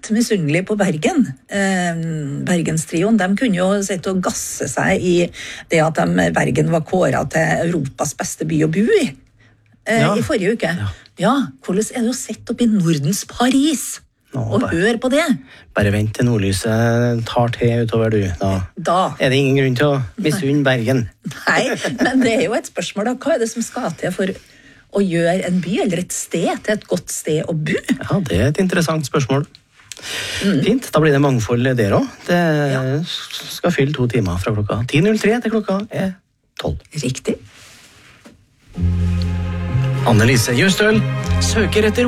litt misunnelig på Bergen. Bergenstrioen, de kunne jo sitte og gasse seg i det at Bergen var kåret til Europas beste by å bo i. I forrige uke. Ja, hvordan det å sitte oppe i Nordens Paris og høre på det? Bare vent til nordlyset tar til utover du. Da er det ingen grunn til å misunne Bergen. Nei, men det jo et spørsmål da. Hva det som skal til for å gjøre en by eller et sted til et godt sted å bo? Ja, det et interessant spørsmål. Fint, da blir det mangfold der også. Det skal fylle 2 timer fra klokka 10.03 til klokka 12. Riktig. Annelise Jøstøl søker etter